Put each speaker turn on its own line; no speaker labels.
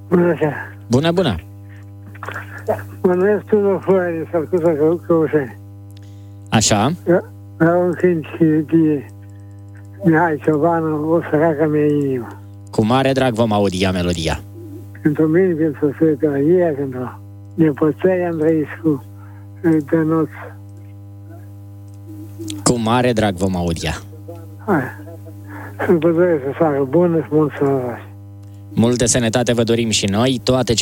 Bună seara.
Bună, bună.
Mă numesc Tudor Florea din Sălcuța Căușeni.
Așa.
Vreau un cânt de Mihai Ciobanu, O săraca mea inimă.
Cu mare drag vom audia melodia.
Pentru mine, pentru Sfântărie, pentru nepoței Andreescu, Dănuț.
Cu mare drag vom audia.
Hai. Să vă doresc să facă bună și mult sănătoase.
Multă sănătate vă dorim și noi, toate